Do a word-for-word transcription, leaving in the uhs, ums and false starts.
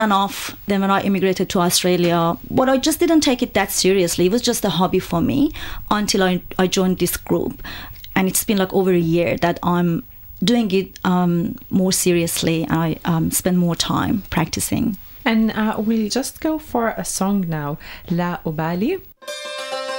and off. Then when I immigrated to Australia, but I just didn't take it that seriously. It was just a hobby for me until I, I joined this group. And it's been like over a year that I'm doing it um, more seriously. I um, spend more time practicing. And uh, we'll just go for a song now, La Ubali.